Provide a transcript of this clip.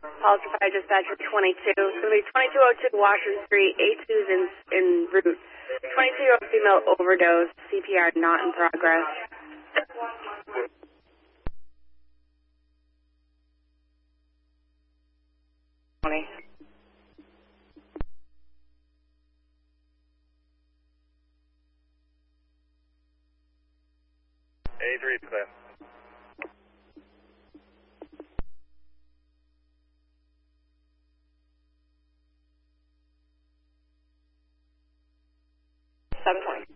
Policy 5 Dispatcher 22. It's going to be 2202 Washington Street. A2 is en route. 22-year-old female overdose. CPR not in progress. A3 clear. $720.